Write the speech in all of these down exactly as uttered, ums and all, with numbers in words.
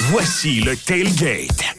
Voici le Tailgate.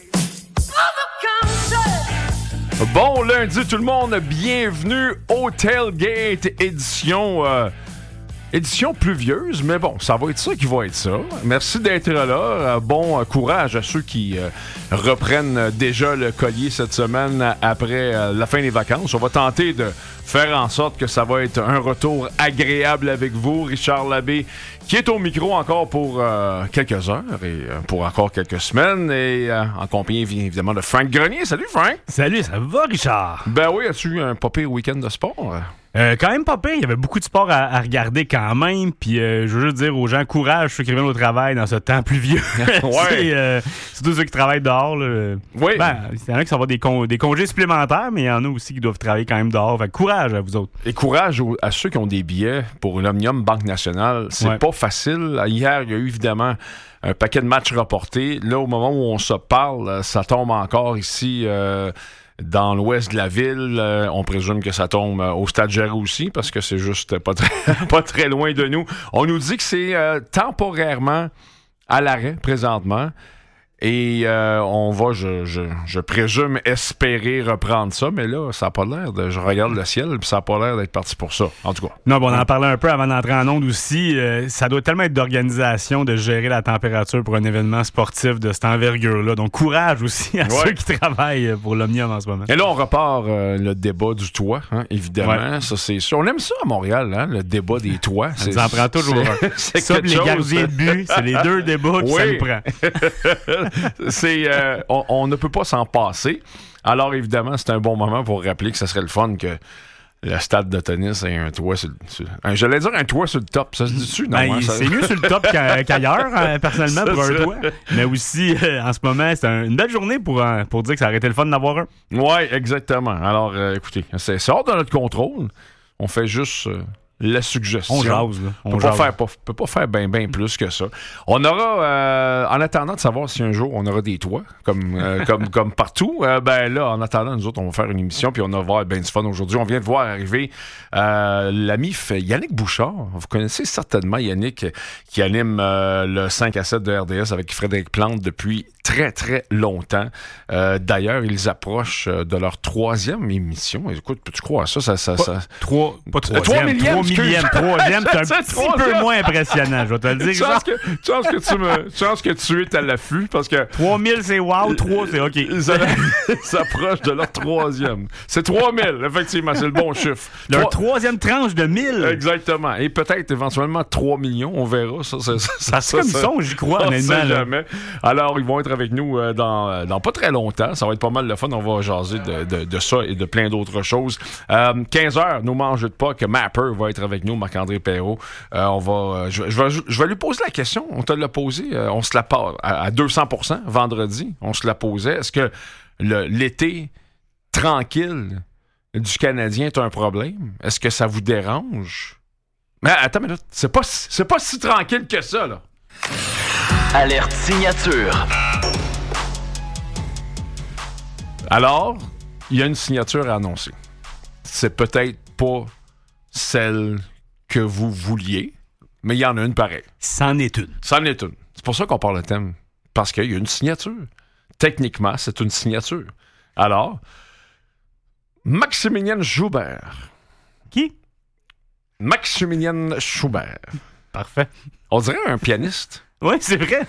Bon lundi tout le monde, bienvenue au Tailgate, édition, euh, édition pluvieuse, mais bon, ça va être ça qui va être ça. Merci d'être là, euh, bon euh, courage à ceux qui euh, reprennent déjà le collier cette semaine après euh, la fin des vacances. On va tenter de faire en sorte que ça va être un retour agréable avec vous, Richard Labbé, qui est au micro encore pour euh, quelques heures et euh, pour encore quelques semaines. Et euh, en compagnie, évidemment, de Frank Grenier. Salut, Frank! Salut, ça va, Richard? Ben oui, as-tu eu un pas pire week-end de sport? Euh, quand même pas pire. Il y avait beaucoup de sport à, à regarder quand même. Puis euh, je veux juste dire aux gens, courage, ceux qui reviennent au travail dans ce temps pluvieux. Ouais. C'est, euh, surtout ceux qui travaillent dehors. Là. Oui. Ben, il y en a qui s'en vont des, con- des congés supplémentaires, mais il y en a aussi qui doivent travailler quand même dehors. Fait que courage à vous autres. Et courage aux- à ceux qui ont des billets pour l'Omnium Banque Nationale. C'est Ouais. pas facile. Hier, il y a eu évidemment un paquet de matchs reportés. Là, au moment où on se parle, ça tombe encore ici euh, dans l'ouest de la ville. Euh, on présume que ça tombe euh, au Stade Géraud aussi, parce que c'est juste pas très, pas très loin de nous. On nous dit que c'est euh, temporairement à l'arrêt présentement. Et euh, on va, je, je, je présume, espérer reprendre ça, mais là, ça n'a pas l'air de... Je regarde le ciel, puis ça n'a pas l'air d'être parti pour ça, en tout cas. Non, bon, on en parlait un peu avant d'entrer en onde aussi. Euh, ça doit tellement être d'organisation de gérer la température pour un événement sportif de cette envergure-là. Donc, courage aussi à Ouais. ceux qui travaillent pour l'Omnium en ce moment. Et là, on repart euh, le débat du toit, hein, évidemment. Ouais. Ça, c'est sûr. On aime ça à Montréal, hein, le débat des toits. Ça nous en prend toujours c'est- un. c'est Ça, quelque puis les chose. gardiens de but, c'est les deux débats que ça Oui. nous prend. c'est, euh, on, on ne peut pas s'en passer. Alors, évidemment, c'est un bon moment pour rappeler que ça serait le fun que le stade de tennis ait un toit sur le... sur- un- j'allais dire un toit sur le top. Ça se dit-tu? Non, Ben, hein, ça- c'est mieux sur le top qu'a- qu'ailleurs, hein, personnellement, C'est pour un ça. toit. Mais aussi, euh, en ce moment, c'est un- une belle journée pour, euh, pour dire que ça aurait été le fun d'avoir un. Oui, exactement. Alors, euh, écoutez, c'est, c'est hors de notre contrôle. On fait juste euh, la suggestion. On jase, là. On On peut pas jase. faire, pas, peut pas faire bien ben plus que ça. On aura, euh, en attendant de savoir si un jour on aura des toits, comme, euh, comme, comme partout, euh, ben là, en attendant, nous autres, on va faire une émission, puis on va avoir ben du fun aujourd'hui. On vient de voir arriver euh, l'ami fait Yannick Bouchard. Vous connaissez certainement Yannick, qui anime euh, le cinq à sept de R D S avec Frédéric Plante depuis très, très longtemps. Euh, d'ailleurs, ils approchent euh, de leur troisième émission. Écoute, peux-tu croire à ça? ça, ça, ça... Trois, pas Euh, troisième. trois millième, Trois millième. excuse. Troisième, c'est un C'est petit troisième. peu moins impressionnant, je vais te le dire. Chance Genre, que, chance, que tu me, chance que tu es à l'affût, parce que trois mille, c'est wow. Trois, c'est OK. ça s'approche de leur troisième. C'est trois mille, effectivement, c'est le bon chiffre. Leur Trois- troisième tranche de mille. Exactement. Et peut-être éventuellement trois millions, on verra. Ça, ça, ça, ça, C'est comme ça- ça, j'y crois, on honnêtement. sait là. jamais. Alors, ils vont être avec nous euh, dans, euh, dans pas très longtemps. Ça va être pas mal de fun. On va jaser de, de, de ça et de plein d'autres choses. Euh, quinze heures, nous mangez de pas que Mapper va être avec nous, Marc-André Perrault. Euh, on va, euh, je, je vais, je vais lui poser la question. On te l'a posée. Euh, on se la part à, à deux cents pour cent vendredi. On se la posait. Est-ce que le, l'été tranquille du Canadien est un problème? Est-ce que ça vous dérange? Mais attends, mais là, c'est pas, si- c'est pas si tranquille que ça, là. Alerte signature. Alors, il y a une signature à annoncer. C'est peut-être pas celle que vous vouliez, mais il y en a une pareille. C'en est une. C'en est une. C'est pour ça qu'on parle de thème. Parce qu'il y a une signature. Techniquement, c'est une signature. Alors, Maximilien Schubert. Qui? Maximilien Schubert. Parfait. On dirait un pianiste. Oui, c'est vrai.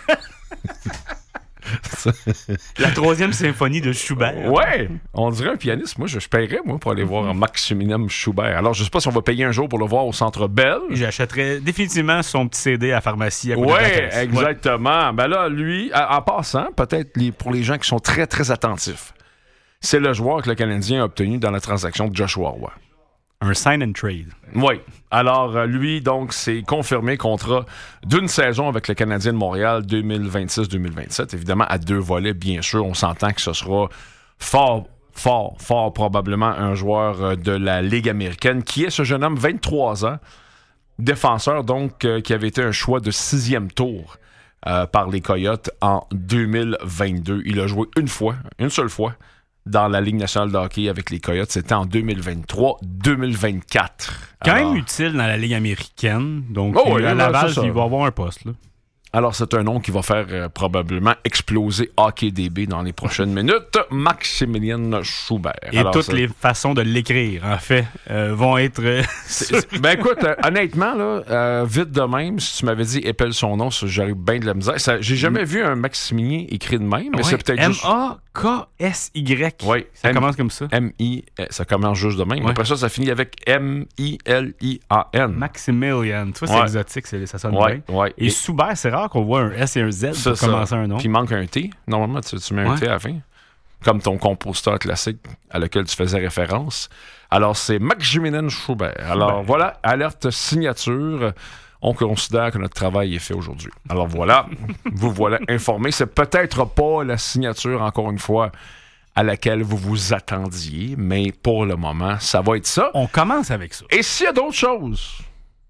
La troisième symphonie de Schubert. Ouais, on dirait un pianiste. Moi, je, je paierais, moi, pour aller voir un Maximilien Schubert. Alors, je sais pas si on va payer un jour pour le voir au Centre Bell. J'achèterais définitivement son petit C D à la pharmacie à côté de la Oui, caisse. exactement. Ben là, lui, en, en passant, peut-être les- pour les gens qui sont très, très attentifs, c'est le joueur que le Canadien a obtenu dans la transaction de Joshua Roy. Un sign and trade. Oui. Alors, euh, lui, donc, c'est confirmé contrat d'une saison avec le Canadien de Montréal deux mille vingt-six deux mille vingt-sept. Évidemment, à deux volets, bien sûr. On s'entend que ce sera fort, fort, fort probablement un joueur euh, de la Ligue américaine, qui est ce jeune homme, vingt-trois ans, défenseur, donc, euh, qui avait été un choix de sixième tour euh, par les Coyotes en deux mille vingt-deux. Il a joué une fois, une seule fois, dans la Ligue nationale de hockey avec les Coyotes. C'était en deux mille vingt-trois deux mille vingt-quatre. Quand Alors, même utile dans la Ligue américaine. Donc, Oh oui, à là, Laval, c'est ça. il va avoir un poste. Là. Alors, c'est un nom qui va faire euh, probablement exploser HockeyDB dans les prochaines minutes. Maximilien Schubert. Et Alors, toutes ça... les façons de l'écrire, en fait, euh, vont être... Euh, c'est, c'est... Ben écoute, euh, honnêtement, là, euh, vite de même, si tu m'avais dit épelle son nom, ça, j'aurais bien de la misère. Ça, j'ai jamais mm. vu un Maximilien écrit de même, mais ouais, c'est peut-être M juste... A K S Y. Oui. Ça M- commence comme ça. M I Ça commence juste de même. Ouais. Après ça, ça finit avec M I L I A N. Maximilian. Tu vois, c'est ouais. exotique, c'est, ça sonne ouais, bien. Ouais. Et, et Schubert, c'est rare qu'on voit un S et un Z ça, pour ça. commencer un nom. Puis il manque un T. Normalement, tu, tu mets un ouais. T à la fin. Comme ton compositeur classique à lequel tu faisais référence. Alors, c'est Maximilien Schubert. Alors, ben. voilà, alerte signature. On considère que notre travail est fait aujourd'hui. Alors voilà, vous voilà informés. C'est peut-être pas la signature, encore une fois, à laquelle vous vous attendiez, mais pour le moment, ça va être ça. On commence avec ça. Et s'il y a d'autres choses,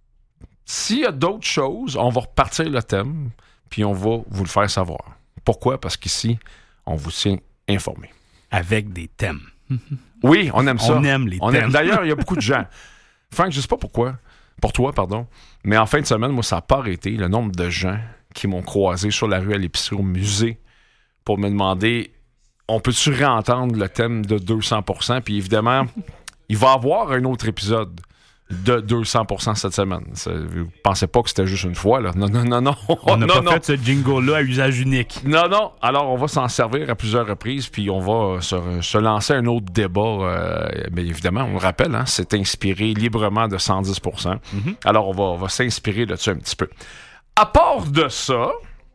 s'il y a d'autres choses, on va repartir le thème, puis on va vous le faire savoir. Pourquoi? Parce qu'ici, on vous tient informé. Avec des thèmes. Oui, on aime ça. On aime les on thèmes. Aime. D'ailleurs, il y a beaucoup de gens. Frank, je sais pas pourquoi. Pour toi, pardon. Mais en fin de semaine, moi, ça n'a pas arrêté le nombre de gens qui m'ont croisé sur la rue à l'épicerie au musée pour me demander on peut-tu réentendre le thème de deux cents pour cent? Puis évidemment, il va y avoir un autre épisode de deux cents pour cent cette semaine. Ça, vous pensez pas que c'était juste une fois, là? Non, non, non, non. On n'a pas non. fait ce jingle-là à usage unique. Non, non. Alors, on va s'en servir à plusieurs reprises, puis on va se, se lancer un autre débat. Euh, mais évidemment, on le rappelle, hein, c'est inspiré librement de cent dix pour cent. Mm-hmm. Alors, on va, on va s'inspirer là-dessus un petit peu. À part de ça,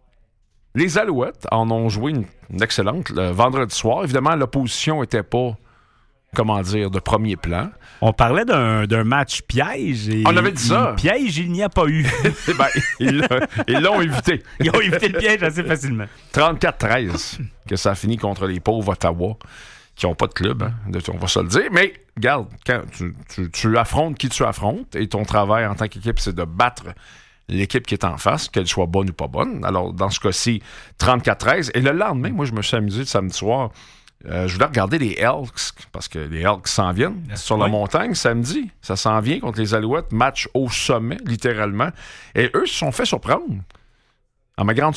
les Alouettes en ont joué une, une excellente le vendredi soir. Évidemment, l'opposition n'était pas, comment dire, de premier plan. On parlait d'un, d'un match piège. Et on avait dit ça. Piège, il n'y a pas eu. ben, ils, ils l'ont évité. Ils ont évité le piège assez facilement. trente-quatre treize que ça a fini contre les pauvres Ottawa qui n'ont pas de club, hein, on va se le dire. Mais, regarde, quand tu, tu, tu affrontes qui tu affrontes et ton travail en tant qu'équipe, c'est de battre l'équipe qui est en face, qu'elle soit bonne ou pas bonne. Alors, dans ce cas-ci, trente-quatre treize. Et le lendemain, moi, je me suis amusé le samedi soir. Euh, je voulais regarder les Elks, parce que les Elks s'en viennent sur la oui. montagne samedi. Ça s'en vient contre les Alouettes. Match au sommet, littéralement. Et eux se sont fait surprendre. À ma grande